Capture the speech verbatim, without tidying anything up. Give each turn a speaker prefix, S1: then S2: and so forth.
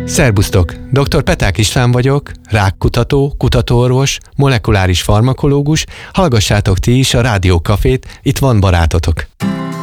S1: Szerbusztok! doktor Peták István vagyok, rákkutató, kutatóorvos, molekuláris farmakológus. Hallgassátok ti is a Rádiókafét, itt van barátotok.